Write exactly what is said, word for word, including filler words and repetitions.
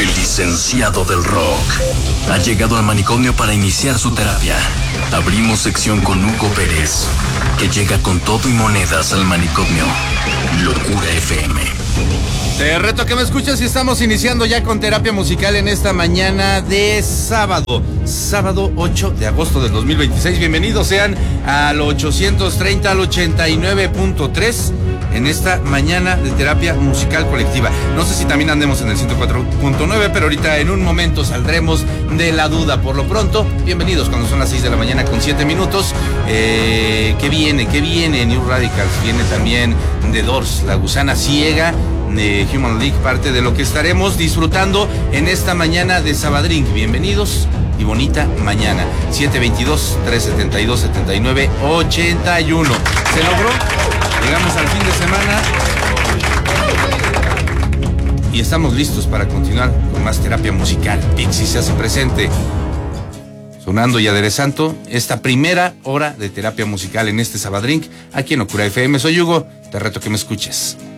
El licenciado del rock ha llegado al manicomio para iniciar su terapia. Abrimos sección con Hugo Pérez, que llega con todo y monedas al manicomio. Locura F M. Te reto que me escuches y estamos iniciando ya con terapia musical en esta mañana de sábado, sábado ocho de agosto del dos mil veintiséis. Bienvenidos sean al ochocientos treinta al ochenta y nueve punto tres en esta mañana de terapia musical colectiva. No sé si también andemos en el ciento cuatro punto nueve, pero ahorita en un momento saldremos de la duda. Por lo pronto, bienvenidos cuando son las seis de la mañana con siete minutos. Eh, ¿Qué viene? ¿Qué viene? New Radicals, viene también The Doors, La Gusana Ciega, de Human League, parte de lo que estaremos disfrutando en esta mañana de Sabadrink. Bienvenidos y bonita mañana. siete veintidós, trescientos setenta y dos, setenta y nueve, ochenta y uno. ¿Se logró? Llegamos al fin de semana y estamos listos para continuar con más terapia musical. Pixie se hace presente, sonando y aderezando esta primera hora de terapia musical en este Sabadrink, aquí en Locura F M. Soy Hugo, te reto que me escuches.